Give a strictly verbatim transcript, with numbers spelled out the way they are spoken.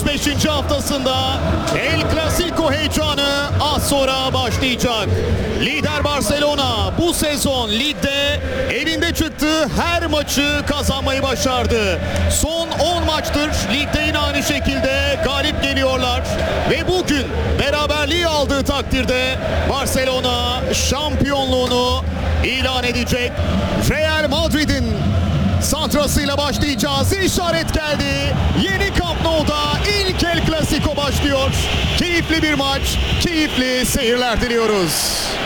otuz beşinci haftasında El Clasico heyecanı az sonra başlayacak. Lider Barcelona bu sezon ligde evinde çıktığı her maçı kazanmayı başardı. Son on maçtır ligde yine aynı şekilde galip geliyorlar ve bugün beraberliği aldığı takdirde Barcelona şampiyonluğunu ilan edecek. Real Madrid'in santrasıyla başlayacağız. İşaret geldi. Yeni Camp Nou'da ilk El Clasico başlıyor. Keyifli bir maç, keyifli seyirler diliyoruz.